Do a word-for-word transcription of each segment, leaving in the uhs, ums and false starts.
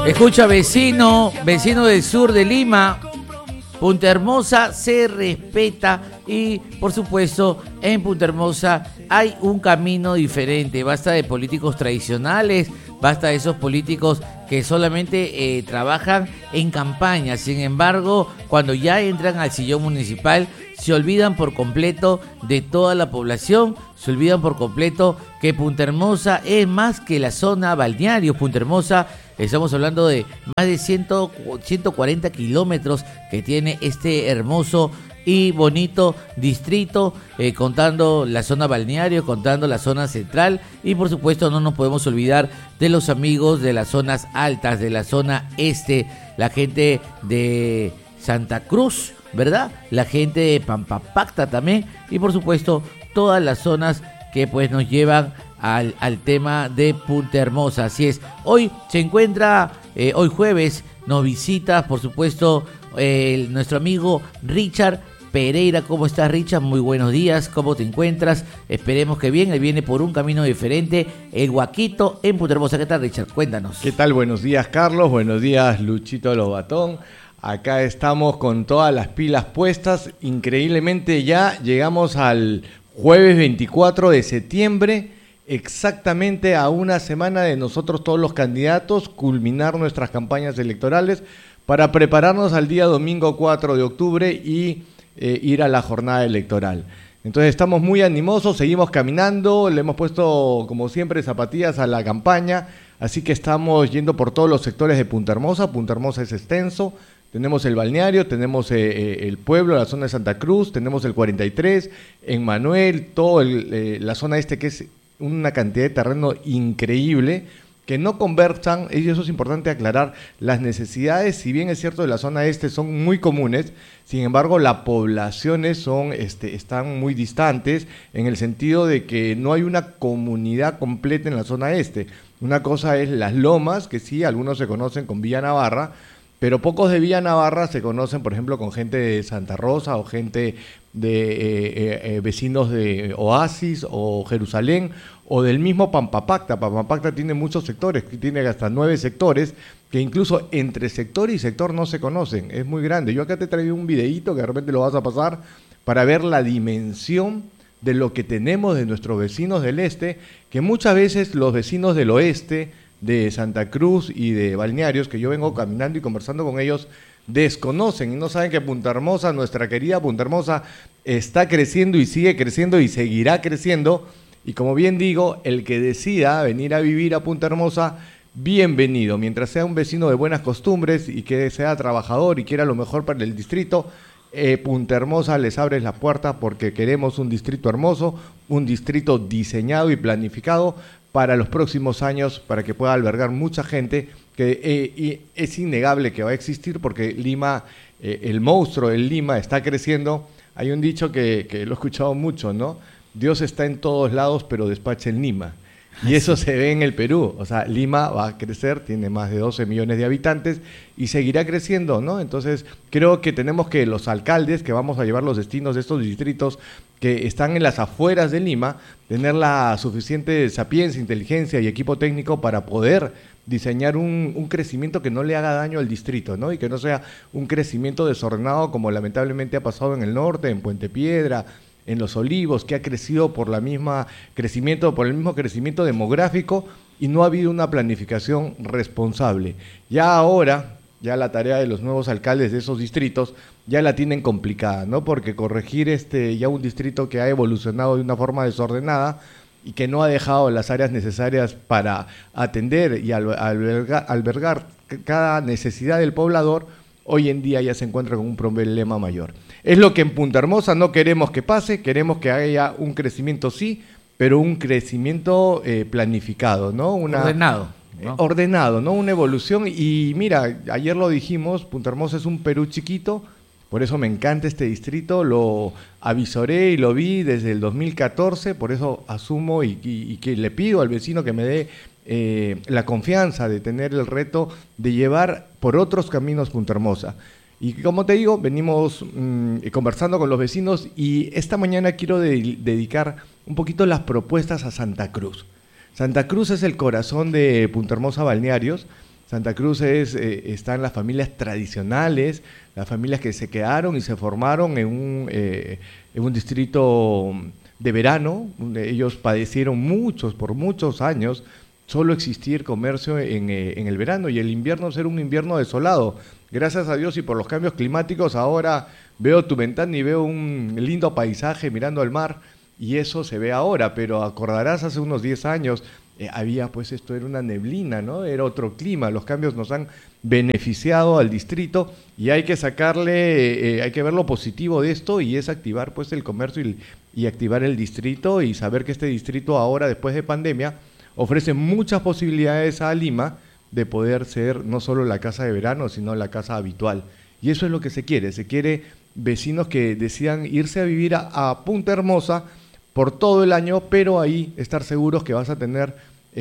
Escucha, vecino, vecino del sur de Lima, Punta Hermosa se respeta y, por supuesto, en Punta Hermosa hay un camino diferente. Basta de políticos tradicionales, basta de esos políticos que solamente eh, trabajan en campaña. Sin embargo, cuando ya entran al sillón municipal, se olvidan por completo de toda la población, se olvidan por completo que Punta Hermosa es más que la zona balneario. Punta Hermosa, estamos hablando de más de cien, ciento cuarenta kilómetros que tiene este hermoso y bonito distrito, eh, contando la zona balneario, contando la zona central, y por supuesto no nos podemos olvidar de los amigos de las zonas altas, de la zona este, la gente de Santa Cruz, ¿verdad? La gente de Pampapacta también, y por supuesto todas las zonas que pues nos llevan al, al tema de Punta Hermosa. Así es, hoy se encuentra, eh, hoy jueves nos visita por supuesto eh, nuestro amigo Richard Pereira. ¿Cómo estás, Richard? Muy buenos días, ¿cómo te encuentras? Esperemos que bien, él viene por un camino diferente, el Huaquito en Punta Hermosa. ¿Qué tal, Richard? Cuéntanos. ¿Qué tal? Buenos días, Carlos, buenos días, Luchito Lobatón. Acá estamos con todas las pilas puestas. Increíblemente ya llegamos al jueves veinticuatro de septiembre, exactamente a una semana de nosotros todos los candidatos culminar nuestras campañas electorales para prepararnos al día domingo cuatro de octubre y eh, ir a la jornada electoral. Entonces estamos muy animosos, seguimos caminando, le hemos puesto como siempre zapatillas a la campaña, así que estamos yendo por todos los sectores de Punta Hermosa. Punta Hermosa es extenso. Tenemos el balneario, tenemos eh, el pueblo, la zona de Santa Cruz, tenemos el cuarenta y tres, en Manuel, toda eh, la zona este que es una cantidad de terreno increíble, que no conversan, y eso es importante aclarar, las necesidades, si bien es cierto de la zona este son muy comunes, sin embargo las poblaciones son, este, están muy distantes, en el sentido de que no hay una comunidad completa en la zona este. Una cosa es Las Lomas, que sí, algunos se conocen con Villa Navarra, pero pocos de Villa Navarra se conocen, por ejemplo, con gente de Santa Rosa o gente de eh, eh, vecinos de Oasis o Jerusalén o del mismo Pampapacta. Pampapacta tiene muchos sectores, tiene hasta nueve sectores que incluso entre sector y sector no se conocen. Es muy grande. Yo acá te traigo un videíto que de repente lo vas a pasar para ver la dimensión de lo que tenemos de nuestros vecinos del este, que muchas veces los vecinos del oeste, de Santa Cruz y de Balnearios, que yo vengo caminando y conversando con ellos, desconocen y no saben que Punta Hermosa, nuestra querida Punta Hermosa, está creciendo y sigue creciendo y seguirá creciendo. Y como bien digo, el que decida venir a vivir a Punta Hermosa, bienvenido. Mientras sea un vecino de buenas costumbres y que sea trabajador y quiera lo mejor para el distrito, eh, Punta Hermosa les abre las puertas, porque queremos un distrito hermoso, un distrito diseñado y planificado para los próximos años, para que pueda albergar mucha gente, que eh, y es innegable que va a existir, porque Lima, eh, el monstruo de Lima está creciendo. Hay un dicho que, que lo he escuchado mucho, ¿no? Dios está en todos lados, pero despacha en Lima. Y eso se ve en el Perú. O sea, Lima va a crecer, tiene más de doce millones de habitantes y seguirá creciendo, ¿no? Entonces, creo que tenemos que los alcaldes que vamos a llevar los destinos de estos distritos que están en las afueras de Lima, tener la suficiente sapiencia, inteligencia y equipo técnico para poder diseñar un, un crecimiento que no le haga daño al distrito, ¿no? Y que no sea un crecimiento desordenado como lamentablemente ha pasado en el norte, en Puente Piedra, en Los Olivos, que ha crecido por la misma crecimiento, por el mismo crecimiento demográfico, y no ha habido una planificación responsable. Ya ahora, ya la tarea de los nuevos alcaldes de esos distritos ya la tienen complicada, ¿no? Porque corregir este ya un distrito que ha evolucionado de una forma desordenada y que no ha dejado las áreas necesarias para atender y albergar, albergar cada necesidad del poblador, hoy en día ya se encuentra con un problema mayor. Es lo que en Punta Hermosa no queremos que pase, queremos que haya un crecimiento sí, pero un crecimiento eh, planificado, ¿no? Una, ordenado. ¿no? Eh, ordenado, ¿no? Una evolución. Y mira, ayer lo dijimos, Punta Hermosa es un Perú chiquito, por eso me encanta este distrito, lo avisoré y lo vi desde el dos mil catorce, por eso asumo y, y, y que le pido al vecino que me dé eh, la confianza de tener el reto de llevar por otros caminos Punta Hermosa. Y como te digo, venimos mmm, conversando con los vecinos y esta mañana quiero de- dedicar un poquito las propuestas a Santa Cruz. Santa Cruz es el corazón de Punta Hermosa Balnearios. Santa Cruz es, eh, están las familias tradicionales, las familias que se quedaron y se formaron en un, eh, en un distrito de verano, donde ellos padecieron muchos, por muchos años, solo existir comercio en, eh, en el verano y el invierno ser un invierno desolado. Gracias a Dios y por los cambios climáticos ahora veo tu ventana y veo un lindo paisaje mirando al mar y eso se ve ahora, pero acordarás hace unos diez años eh, había pues esto era una neblina, ¿no? Era otro clima, los cambios nos han beneficiado al distrito y hay que sacarle, eh, hay que ver lo positivo de esto y es activar pues el comercio y, y activar el distrito y saber que este distrito ahora después de pandemia ofrece muchas posibilidades a Lima de poder ser no solo la casa de verano, sino la casa habitual. Y eso es lo que se quiere, se quiere vecinos que decidan irse a vivir a, a Punta Hermosa por todo el año, pero ahí estar seguros que vas a tener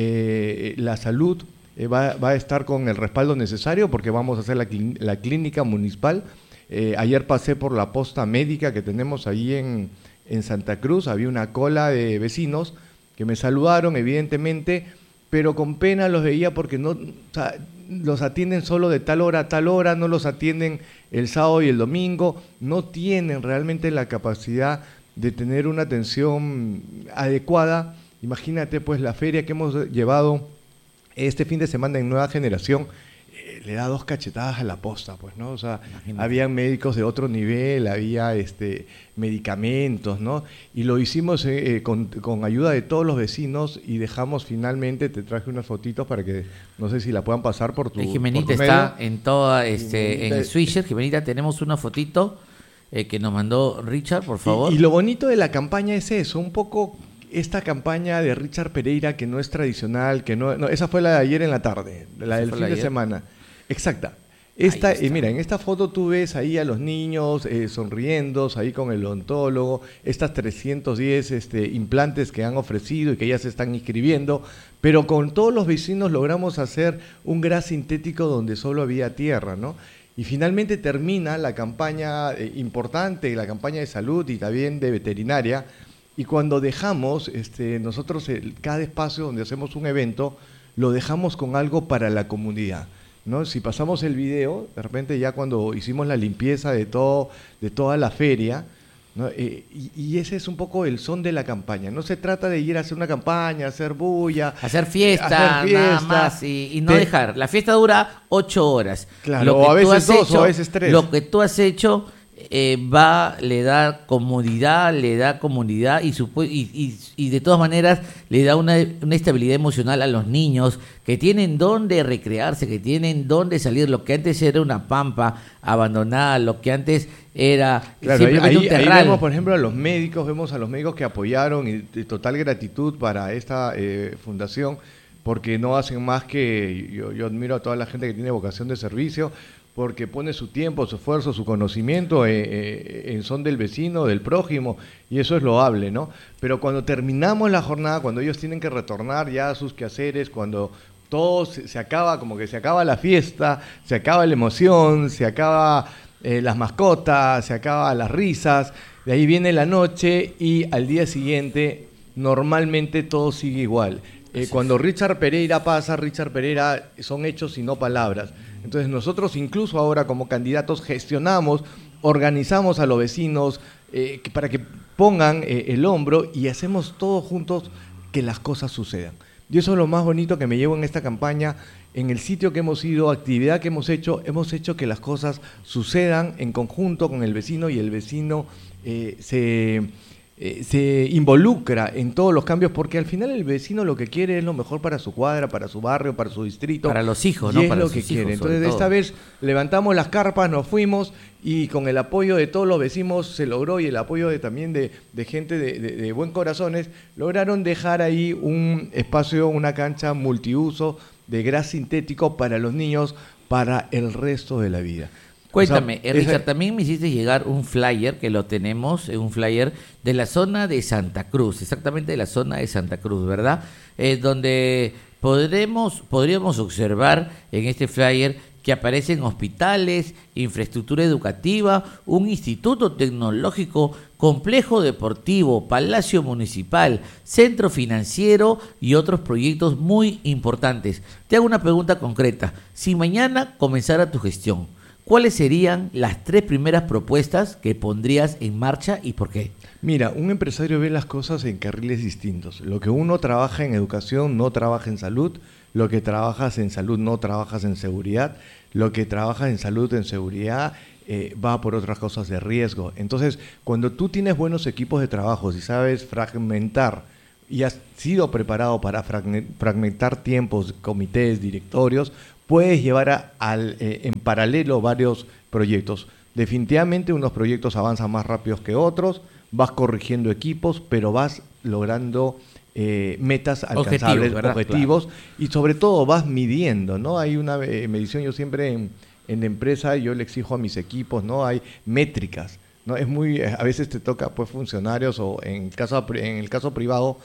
eh, la salud, eh, va, va a estar con el respaldo necesario porque vamos a hacer la, clín- la clínica municipal. Eh, ayer pasé por la posta médica que tenemos ahí en, en Santa Cruz, había una cola de vecinos que me saludaron evidentemente, pero con pena los veía porque no, o sea, los atienden solo de tal hora a tal hora, no los atienden el sábado y el domingo, no tienen realmente la capacidad de tener una atención adecuada. Imagínate pues la feria que hemos llevado este fin de semana en Nueva Generación, eh, le da dos cachetadas a la posta, pues, ¿no? O sea, imagínate. Habían médicos de otro nivel, había este medicamentos, ¿no? Y lo hicimos eh, con, con ayuda de todos los vecinos y dejamos finalmente, te traje unas fotitos para que, no sé si la puedan pasar por tu, Jimenita por tu está medio. en toda, este, Jimenita, en el Switcher. Jimenita, tenemos una fotito eh, que nos mandó Richard, por favor. Y, y lo bonito de la campaña es eso, un poco esta campaña de Richard Pereira que no es tradicional, que no, no esa fue la de ayer en la tarde, la del fin de semana. Exacta. Esta, y mira, en esta foto tú ves ahí a los niños eh, sonriendo, ahí con el odontólogo, estas trescientos diez este, implantes que han ofrecido y que ya se están inscribiendo, pero con todos los vecinos logramos hacer un gras sintético donde solo había tierra, ¿no? Y finalmente termina la campaña eh, importante, la campaña de salud y también de veterinaria, y cuando dejamos, este, nosotros el, cada espacio donde hacemos un evento, lo dejamos con algo para la comunidad, ¿no? Si pasamos el video, de repente ya cuando hicimos la limpieza de todo, de toda la feria, ¿no? Eh, y, y ese es un poco el son de la campaña. No se trata de ir a hacer una campaña, hacer bulla, hacer fiesta, hacer fiesta nada más y, y no Te... dejar. La fiesta dura ocho horas. Claro, lo que o a veces dos hecho, o a veces tres. Lo que tú has hecho eh, va, le da comodidad, le da comunidad y, supu- y, y, y de todas maneras le da una, una estabilidad emocional a los niños que tienen dónde recrearse, que tienen dónde salir. Lo que antes era una pampa abandonada, lo que antes era claro, simplemente ahí, un terral. Ahí vemos, por ejemplo, a los médicos, vemos a los médicos que apoyaron y de total gratitud para esta eh, fundación, porque no hacen más que, yo, yo admiro a toda la gente que tiene vocación de servicio, porque pone su tiempo, su esfuerzo, su conocimiento eh, eh, en son del vecino, del prójimo, y eso es loable, ¿no? Pero cuando terminamos la jornada, cuando ellos tienen que retornar ya a sus quehaceres, cuando todo se, se acaba, como que se acaba la fiesta, se acaba la emoción, se acaba eh, las mascotas, se acaba las risas, de ahí viene la noche y al día siguiente normalmente todo sigue igual. Eh, cuando Richard Pereira pasa, Richard Pereira son hechos y no palabras. Entonces nosotros incluso ahora como candidatos gestionamos, organizamos a los vecinos eh, que, para que pongan eh, el hombro y hacemos todos juntos que las cosas sucedan. Y eso es lo más bonito que me llevo en esta campaña. En el sitio que hemos ido, actividad que hemos hecho, hemos hecho que las cosas sucedan en conjunto con el vecino y el vecino eh, se... Eh, se involucra en todos los cambios porque al final el vecino lo que quiere es lo mejor para su cuadra, para su barrio, para su distrito. Para los hijos, y ¿no? es Para lo sus que hijos, quiere. Entonces todo. esta vez levantamos las carpas, nos fuimos y con el apoyo de todos los vecinos se logró y el apoyo de, también de, de gente de, de, de buen corazones, lograron dejar ahí un espacio, una cancha multiuso de gras sintético para los niños para el resto de la vida. Cuéntame, O sea, Richard, esa... también me hiciste llegar un flyer, que lo tenemos, un flyer de la zona de Santa Cruz, exactamente de la zona de Santa Cruz, ¿verdad? Eh, donde podremos, podríamos observar en este flyer que aparecen hospitales, infraestructura educativa, un instituto tecnológico, complejo deportivo, palacio municipal, centro financiero y otros proyectos muy importantes. Te hago una pregunta concreta. Si mañana comenzara tu gestión, ¿cuáles serían las tres primeras propuestas que pondrías en marcha y por qué? Mira, un empresario ve las cosas en carriles distintos. Lo que uno trabaja en educación no trabaja en salud, lo que trabajas en salud no trabajas en seguridad, lo que trabajas en salud en seguridad eh, va por otras cosas de riesgo. Entonces, cuando tú tienes buenos equipos de trabajo, si sabes fragmentar y has sido preparado para fragmentar tiempos, comités, directorios, puedes llevar a, al, eh, en paralelo varios proyectos. Definitivamente unos proyectos avanzan más rápidos que otros, vas corrigiendo equipos, pero vas logrando eh, metas alcanzables, objetivos, objetivos claro. Y sobre todo vas midiendo, ¿no? Hay una eh, medición, yo siempre en, en la empresa, yo le exijo a mis equipos, ¿no? Hay métricas, ¿no? Es muy, a veces te toca pues funcionarios o en, caso, en el caso privado,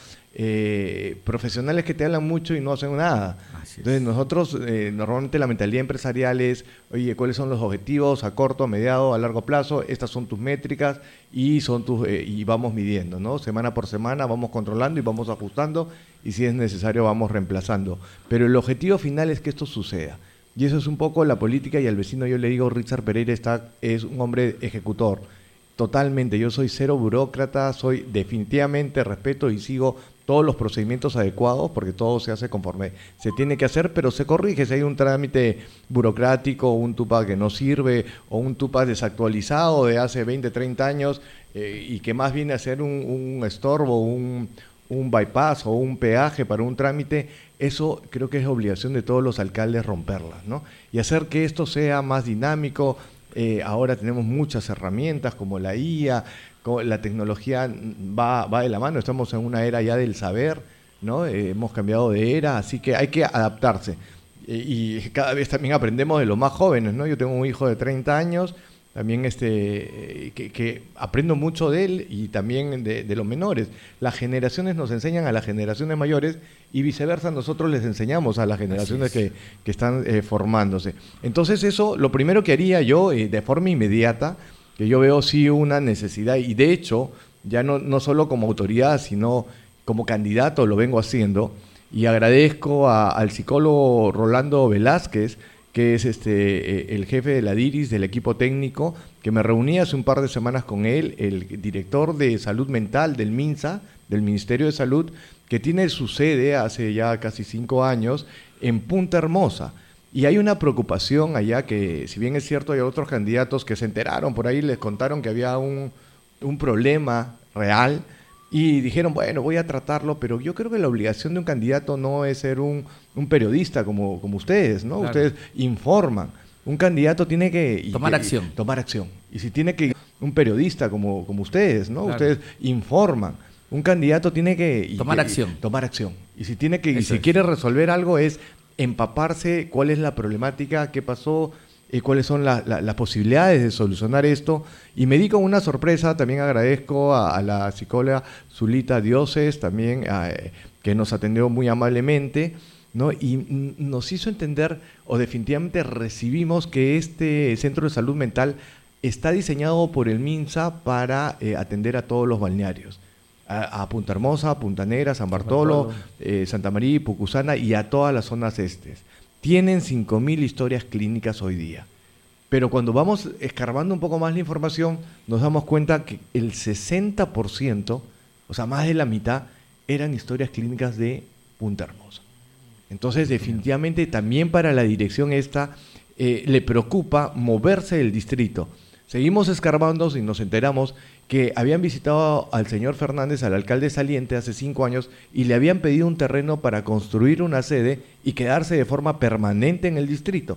eh, profesionales que te hablan mucho y no hacen nada. Entonces nosotros, eh, normalmente la mentalidad empresarial es, oye, ¿cuáles son los objetivos a corto, a mediado, a largo plazo? Estas son tus métricas y son tus eh, y vamos midiendo, ¿no? Semana por semana vamos controlando y vamos ajustando y si es necesario vamos reemplazando. Pero el objetivo final es que esto suceda. Y eso es un poco la política y al vecino yo le digo, Richard Pereira está, es un hombre ejecutor. Totalmente, yo soy cero burócrata, soy definitivamente respeto y sigo todos los procedimientos adecuados porque todo se hace conforme se tiene que hacer, pero se corrige si hay un trámite burocrático, un TUPA que no sirve o un TUPA desactualizado de hace veinte, treinta años eh, y que más viene a ser un, un estorbo, un, un bypass o un peaje para un trámite. Eso creo que es obligación de todos los alcaldes romperlas, ¿no? Y hacer que esto sea más dinámico. Eh, ahora tenemos muchas herramientas como la I A, la tecnología va, va de la mano, estamos en una era ya del saber, ¿no? Eh, hemos cambiado de era, así que hay que adaptarse. Eh, y cada vez también aprendemos de los más jóvenes, ¿no? Yo tengo un hijo de treinta años, también este, eh, que, que aprendo mucho de él y también de, de los menores. Las generaciones nos enseñan a las generaciones mayores y viceversa nosotros les enseñamos a las generaciones que, que están eh, formándose. Entonces eso, lo primero que haría yo eh, de forma inmediata, que yo veo sí una necesidad y de hecho, ya no, no solo como autoridad, sino como candidato lo vengo haciendo y agradezco a, al psicólogo Rolando Velázquez, que es este el jefe de la DIRIS, del equipo técnico, que me reuní hace un par de semanas con él, el director de salud mental del MINSA, del Ministerio de Salud, que tiene su sede hace ya casi cinco años en Punta Hermosa. Y hay una preocupación allá que, si bien es cierto, hay otros candidatos que se enteraron, por ahí les contaron que había un, un problema real y dijeron, bueno, voy a tratarlo, pero yo creo que la obligación de un candidato no es ser un, un periodista como, como ustedes, ¿no? Claro. Ustedes informan. Un candidato tiene que... Tomar que, acción. Tomar acción. Y si tiene que... Un periodista como, como ustedes, ¿no? Claro. Ustedes informan. Un candidato tiene que... Tomar que, acción. Tomar acción. Y si tiene que, y si es. quiere resolver algo es empaparse cuál es la problemática, qué pasó, eh, cuáles son la, la, las posibilidades de solucionar esto. Y me di con una sorpresa, también agradezco a, a la psicóloga Zulita Dioses, también a, eh, que nos atendió muy amablemente, ¿no? Y nos hizo entender, o definitivamente recibimos que este centro de salud mental está diseñado por el MINSA para eh, atender a todos los balnearios. A, a Punta Hermosa, Punta Negra, San Bartolo, San Bartolo. Eh, Santa María, Pucusana y a todas las zonas estes. Tienen cinco mil historias clínicas hoy día. Pero cuando vamos escarbando un poco más la información, nos damos cuenta que el sesenta por ciento, o sea, más de la mitad, eran historias clínicas de Punta Hermosa. Entonces, definitivamente, también para la dirección esta, eh, le preocupa moverse del distrito. Seguimos escarbando y nos enteramos que habían visitado al señor Fernández, al alcalde saliente, hace cinco años y le habían pedido un terreno para construir una sede y quedarse de forma permanente en el distrito.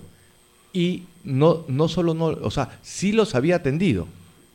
Y no, no solo no, o sea, sí los había atendido.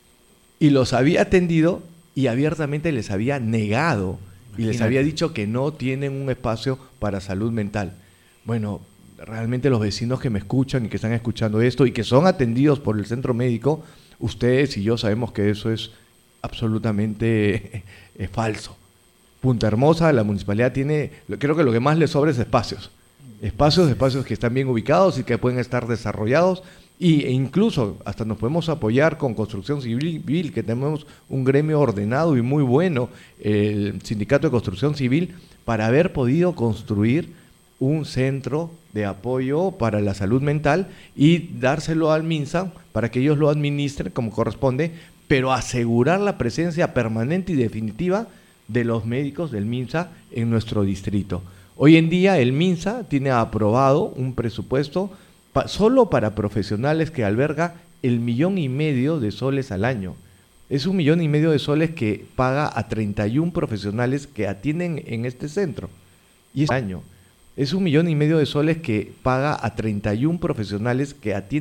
Y los había atendido y abiertamente les había negado y les había dicho que no tienen un espacio para salud mental. Bueno, realmente los vecinos que me escuchan y que están escuchando esto y que son atendidos por el centro médico, ustedes y yo sabemos que eso es absolutamente eh, falso. Punta Hermosa, la municipalidad tiene, creo que lo que más le sobra es espacios. espacios, espacios que están bien ubicados y que pueden estar desarrollados. Y, e incluso hasta nos podemos apoyar con construcción civil, que tenemos un gremio ordenado y muy bueno, el Sindicato de Construcción Civil, para haber podido construir un centro de apoyo para la salud mental y dárselo al MINSA para que ellos lo administren como corresponde, pero asegurar la presencia permanente y definitiva de los médicos del MINSA en nuestro distrito. Hoy en día el MINSA tiene aprobado un presupuesto Pa, solo para profesionales que alberga el millón y medio de soles al año. Es un millón y medio de soles que paga a treinta y uno profesionales que atienden en este centro. Y es año. Es un millón y medio de soles que paga a treinta y uno profesionales que atienden